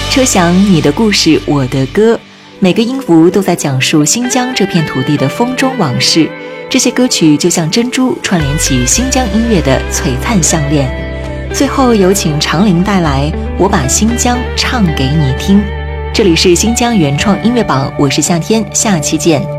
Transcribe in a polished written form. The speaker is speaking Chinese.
车响你的故事，我的歌，每个音符都在讲述新疆这片土地的风中往事。这些歌曲就像珍珠，串联起新疆音乐的璀璨项链。最后有请长林带来《我把新疆唱给你听》。这里是新疆原创音乐榜，我是夏天，下期见。